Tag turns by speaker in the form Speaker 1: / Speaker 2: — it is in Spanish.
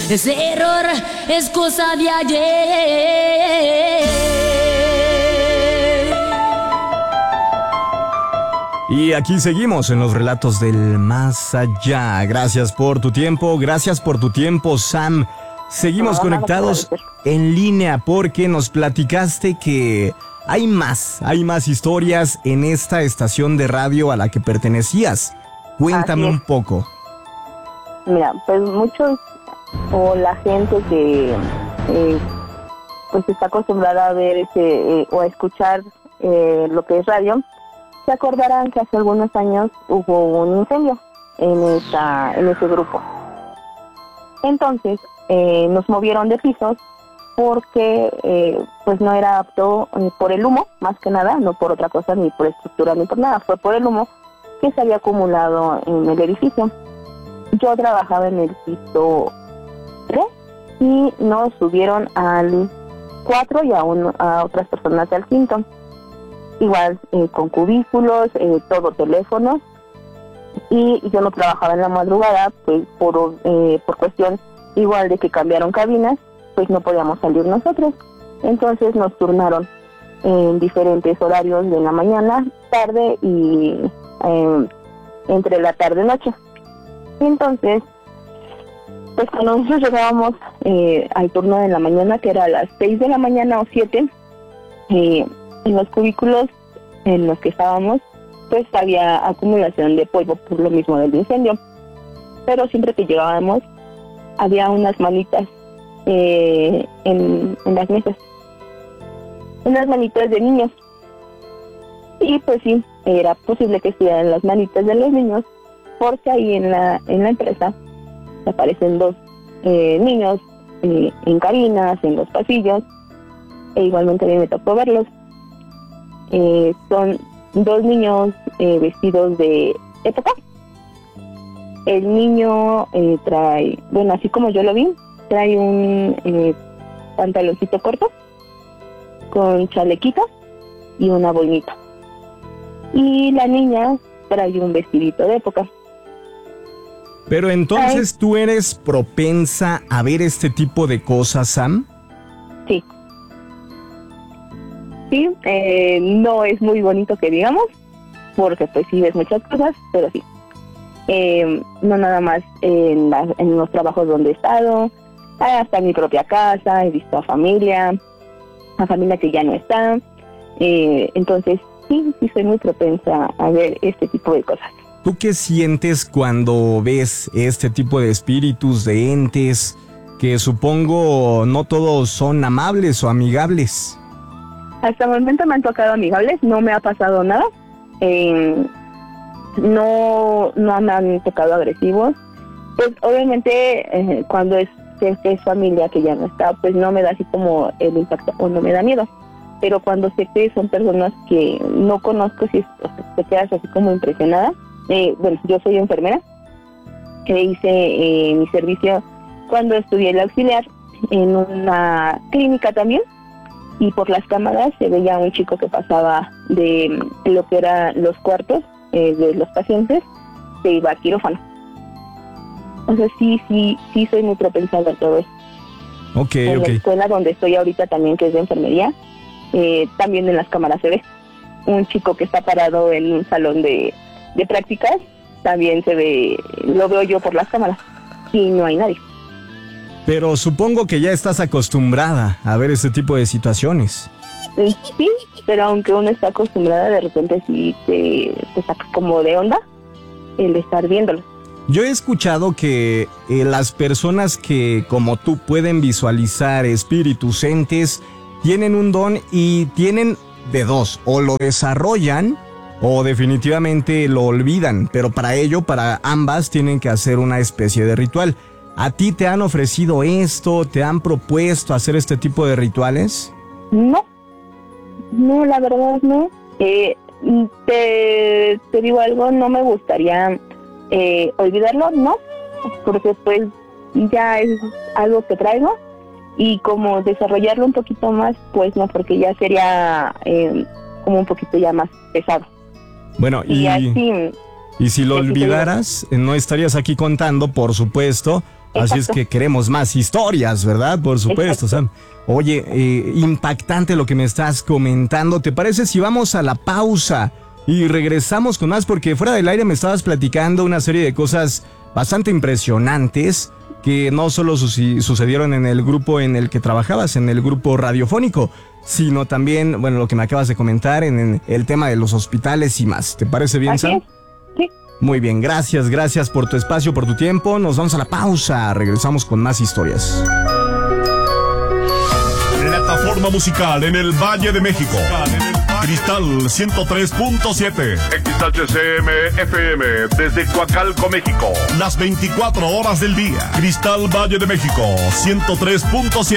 Speaker 1: Ese error es cosa de ayer.
Speaker 2: Y aquí seguimos en los relatos del más allá. Gracias por tu tiempo, Sam. Seguimos conectados en línea porque nos platicaste que hay más historias en esta estación de radio a la que pertenecías. Cuéntame un poco.
Speaker 3: Mira, pues muchos o la gente que pues está acostumbrada a ver o a escuchar lo que es radio, se acordarán que hace algunos años hubo un incendio en ese grupo. Entonces nos movieron de pisos porque pues no era apto por el humo, más que nada, no por otra cosa, ni por estructura, ni por nada, fue por el humo que se había acumulado en el edificio. Yo trabajaba en el piso 3 y nos subieron al 4 y a otras personas al 5. Igual con cubículos, todo teléfonos, y yo no trabajaba en la madrugada, pues por cuestión igual de que cambiaron cabinas, pues no podíamos salir nosotros. Entonces nos turnaron en diferentes horarios de la mañana, tarde y entre la tarde y noche. Entonces, pues cuando nosotros llegábamos al turno de la mañana, que era a las 6 de la mañana o 7, en los cubículos en los que estábamos, pues había acumulación de polvo por lo mismo del incendio. Pero siempre que llegábamos, había unas manitas en las mesas. Unas manitas de niños. Y pues sí, era posible que estuvieran las manitas de los niños, porque ahí en la empresa aparecen dos niños en cabinas, en los pasillos, e igualmente a mí me tocó verlos. Son dos niños vestidos de época. El niño trae, bueno, así como yo lo vi, trae un pantaloncito corto con chalequito y una boinita. Y la niña trae un vestidito de época.
Speaker 2: Pero entonces, ¿tú eres propensa a ver este tipo de cosas, Sam?
Speaker 3: Sí. Sí, no es muy bonito que digamos, porque pues sí ves muchas cosas, pero sí. No nada más en los trabajos donde he estado, hasta en mi propia casa, he visto a familia que ya no está. Entonces, sí soy muy propensa a ver este tipo de cosas.
Speaker 2: ¿Tú qué sientes cuando ves este tipo de espíritus, de entes, que supongo no todos son amables o amigables?
Speaker 3: Hasta el momento me han tocado amigables, no me ha pasado nada. No me han tocado agresivos. Pues obviamente cuando es familia que ya no está, pues no me da así como el impacto o no me da miedo. Pero cuando sé que son personas que no conozco, sí, te quedas así como impresionada. Bueno, yo soy enfermera, hice mi servicio cuando estudié el auxiliar en una clínica también, y por las cámaras se veía un chico que pasaba de lo que eran los cuartos de los pacientes, se iba a quirófano. O sea, sí soy muy propensa a todo eso. En la escuela donde estoy ahorita también, que es de enfermería, también en las cámaras se ve un chico que está parado en un salón de prácticas, también se ve, lo veo yo por las cámaras, y no hay nadie.
Speaker 2: Pero supongo que ya estás acostumbrada a ver este tipo de situaciones.
Speaker 3: Sí, pero aunque uno está acostumbrada, de repente sí te saca como de onda el estar viéndolo.
Speaker 2: Yo he escuchado que las personas que, como tú, pueden visualizar espíritus, entes, tienen un don y tienen de dos: o lo desarrollan o definitivamente lo olvidan, pero para ello, para ambas, tienen que hacer una especie de ritual. ¿A ti te han ofrecido esto? ¿Te han propuesto hacer este tipo de rituales?
Speaker 3: No, la verdad no. Te digo algo, no me gustaría olvidarlo, no, porque pues ya es algo que traigo, y como desarrollarlo un poquito más, pues no, porque ya sería como un poquito ya más pesado.
Speaker 2: Bueno, y si lo olvidaras, no estarías aquí contando, por supuesto, Así es
Speaker 3: Exacto.
Speaker 2: que queremos más historias, ¿verdad? Por supuesto,
Speaker 3: Exacto.
Speaker 2: Sam. Oye, impactante lo que me estás comentando. ¿Te parece si vamos a la pausa y regresamos con más? Porque fuera del aire me estabas platicando una serie de cosas bastante impresionantes que no solo sucedieron en el grupo en el que trabajabas, en el grupo radiofónico, sino también, bueno, lo que me acabas de comentar en el tema de los hospitales y más. ¿Te parece bien,
Speaker 3: Así
Speaker 2: Sam?
Speaker 3: es. Sí.
Speaker 2: Muy bien, gracias por tu espacio, por tu tiempo. Nos vamos a la pausa, regresamos con más historias.
Speaker 4: Plataforma musical en el Valle de México. Cristal 103.7.
Speaker 5: XHCM FM desde Coacalco, México.
Speaker 4: Las 24 horas del día. Cristal Valle de México 103.7.